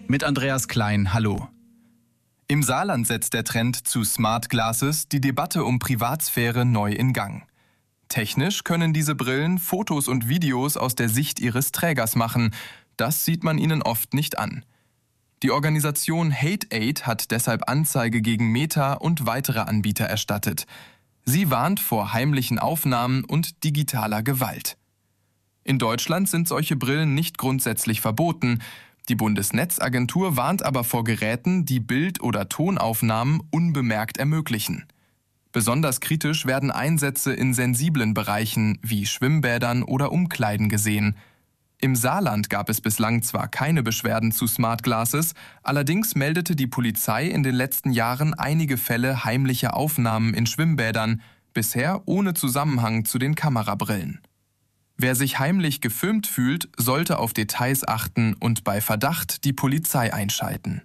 Mit Andreas Klein, hallo. Im Saarland setzt der Trend zu Smart Glasses die Debatte um Privatsphäre neu in Gang. Technisch können diese Brillen Fotos und Videos aus der Sicht ihres Trägers machen. Das sieht man ihnen oft nicht an. Die Organisation Hate-Aid hat deshalb Anzeige gegen Meta und weitere Anbieter erstattet. Sie warnt vor heimlichen Aufnahmen und digitaler Gewalt. In Deutschland sind solche Brillen nicht grundsätzlich verboten. Die Bundesnetzagentur warnt aber vor Geräten, die Bild- oder Tonaufnahmen unbemerkt ermöglichen. Besonders kritisch werden Einsätze in sensiblen Bereichen wie Schwimmbädern oder Umkleiden gesehen. Im Saarland gab es bislang zwar keine Beschwerden zu Smart Glasses, allerdings meldete die Polizei in den letzten Jahren einige Fälle heimlicher Aufnahmen in Schwimmbädern, bisher ohne Zusammenhang zu den Kamerabrillen. Wer sich heimlich gefilmt fühlt, sollte auf Details achten und bei Verdacht die Polizei einschalten.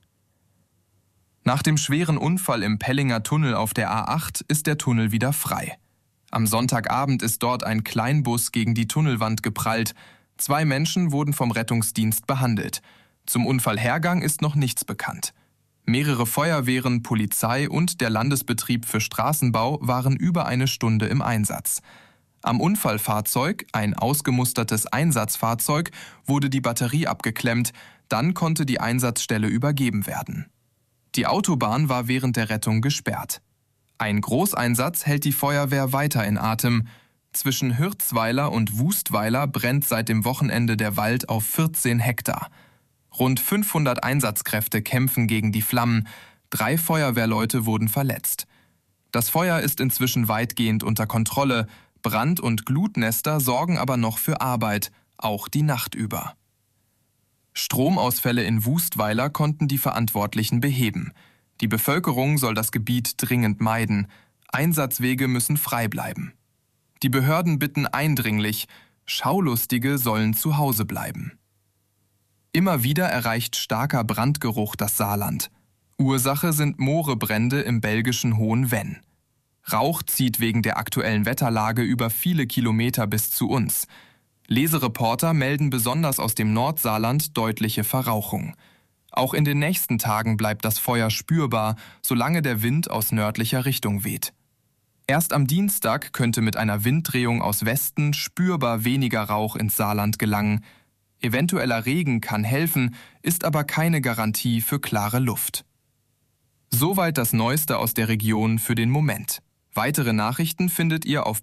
Nach dem schweren Unfall im Pellinger Tunnel auf der A8 ist der Tunnel wieder frei. Am Sonntagabend ist dort ein Kleinbus gegen die Tunnelwand geprallt. 2 Menschen wurden vom Rettungsdienst behandelt. Zum Unfallhergang ist noch nichts bekannt. Mehrere Feuerwehren, Polizei und der Landesbetrieb für Straßenbau waren über eine Stunde im Einsatz. Am Unfallfahrzeug, ein ausgemustertes Einsatzfahrzeug, wurde die Batterie abgeklemmt, dann konnte die Einsatzstelle übergeben werden. Die Autobahn war während der Rettung gesperrt. Ein Großeinsatz hält die Feuerwehr weiter in Atem. Zwischen Hürzweiler und Wustweiler brennt seit dem Wochenende der Wald auf 14 Hektar. Rund 500 Einsatzkräfte kämpfen gegen die Flammen. 3 Feuerwehrleute wurden verletzt. Das Feuer ist inzwischen weitgehend unter Kontrolle. Brand- und Glutnester sorgen aber noch für Arbeit, auch die Nacht über. Stromausfälle in Wustweiler konnten die Verantwortlichen beheben. Die Bevölkerung soll das Gebiet dringend meiden. Einsatzwege müssen frei bleiben. Die Behörden bitten eindringlich, Schaulustige sollen zu Hause bleiben. Immer wieder erreicht starker Brandgeruch das Saarland. Ursache sind Moorebrände im belgischen Hohenvenn. Rauch zieht wegen der aktuellen Wetterlage über viele Kilometer bis zu uns. Lesereporter melden besonders aus dem Nordsaarland deutliche Verrauchung. Auch in den nächsten Tagen bleibt das Feuer spürbar, solange der Wind aus nördlicher Richtung weht. Erst am Dienstag könnte mit einer Winddrehung aus Westen spürbar weniger Rauch ins Saarland gelangen. Eventueller Regen kann helfen, ist aber keine Garantie für klare Luft. Soweit das Neueste aus der Region für den Moment. Weitere Nachrichten findet ihr auf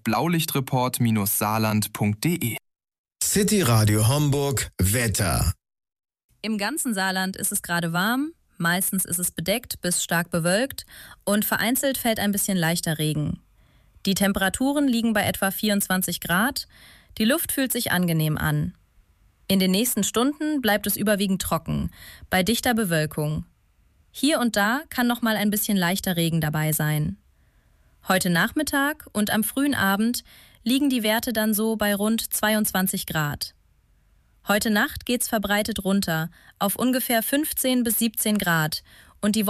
blaulichtreport-saarland.de. City Radio Homburg Wetter. Im ganzen Saarland ist es gerade warm, meistens ist es bedeckt bis stark bewölkt und vereinzelt fällt ein bisschen leichter Regen. Die Temperaturen liegen bei etwa 24 Grad, die Luft fühlt sich angenehm an. In den nächsten Stunden bleibt es überwiegend trocken, bei dichter Bewölkung. Hier und da kann noch mal ein bisschen leichter Regen dabei sein. Heute Nachmittag und am frühen Abend liegen die Werte dann so bei rund 22 Grad. Heute Nacht geht's verbreitet runter auf ungefähr 15 bis 17 Grad und die